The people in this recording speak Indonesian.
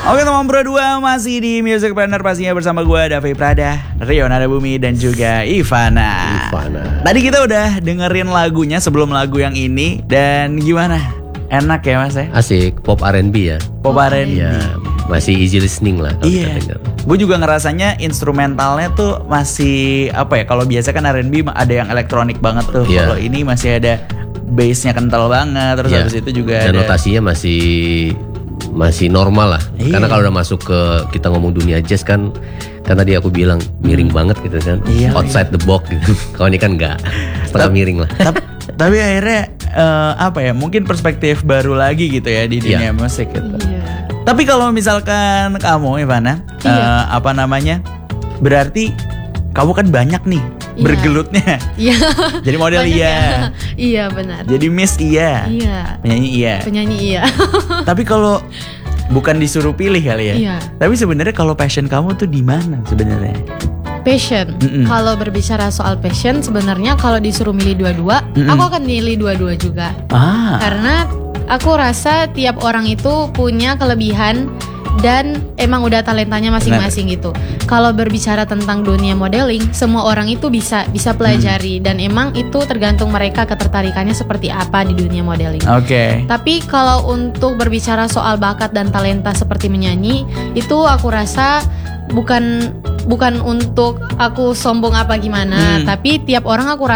Oke teman berdua, masih di Music Partner pastinya bersama gue Davi Prada, Rio Nadabumi dan juga Ivana. Tadi kita udah dengerin lagunya sebelum lagu yang ini. Dan gimana? Enak ya mas ya? Asik, pop R&B ya. Pop R&B ya, masih easy listening lah kalau kita denger. Gue juga ngerasanya instrumentalnya tuh masih apa ya? Kalau biasa kan R&B ada yang elektronik banget tuh. Kalau ini masih ada bassnya kental banget. Terus habis itu juga dan ada notasinya masih normal lah. Karena kalau udah masuk ke kita ngomong dunia jazz kan tadi aku bilang miring banget gitu kan. Outside the box gitu. Kalau ini kan enggak, setengah miring lah. Tapi akhirnya apa ya? Mungkin perspektif baru lagi gitu ya di dunia musik gitu. Tapi kalau misalkan kamu Ivana, apa namanya? Berarti kamu kan banyak nih bergelutnya. Iya. Jadi model iya. Iya benar. Jadi Miss iya. Iya. Penyanyi iya. iya. Tapi kalau bukan disuruh pilih kali ya. Iya. Tapi sebenarnya kalau passion kamu tuh di mana sebenarnya? Passion. Kalau berbicara soal passion, sebenarnya kalau disuruh milih dua-dua, aku akan milih dua-dua juga. Karena aku rasa tiap orang itu punya kelebihan dan emang udah talentanya masing-masing gitu. Kalau berbicara tentang dunia modeling, semua orang itu bisa pelajari dan emang itu tergantung mereka ketertarikannya seperti apa di dunia modeling. Tapi kalau untuk berbicara soal bakat dan talenta seperti menyanyi, itu aku rasa bukan untuk aku sombong apa gimana, tapi tiap orang aku rasa